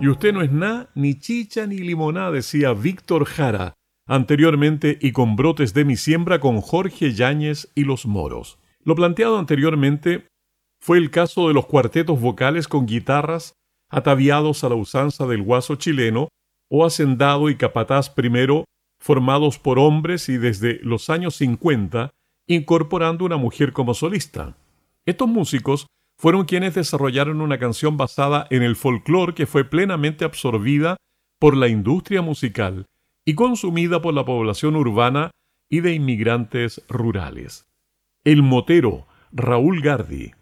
Y usted no es nada, ni chicha ni limoná, decía Víctor Jara, anteriormente y con brotes de mi siembra con Jorge Yáñez y los Moros. Lo planteado anteriormente fue el caso de los cuartetos vocales con guitarras ataviados a la usanza del guaso chileno o hacendado y capataz primero, formados por hombres y desde los años 50 incorporando una mujer como solista. Estos músicos fueron quienes desarrollaron una canción basada en el folclore que fue plenamente absorbida por la industria musical y consumida por la población urbana y de inmigrantes rurales. El motero Raúl Gardi,